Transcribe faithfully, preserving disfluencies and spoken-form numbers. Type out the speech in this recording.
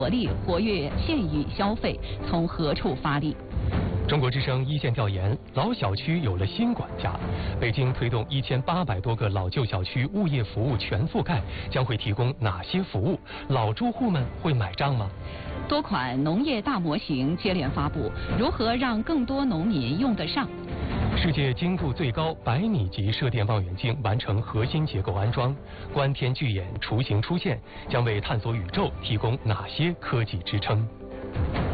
活力活跃县域消费从何处发力？ 中国之声一线调研，老小区有了新管家。北京推动一千八百多个老旧小区物业服务全覆盖，将会提供哪些服务？老住户们会买账吗？ 多款农业大模型接连发布，如何让更多农民用得上？ 世界精度最高百米级射电望远镜完成核心结构安装，观天巨眼雏形出现，将为探索宇宙提供哪些科技支撑？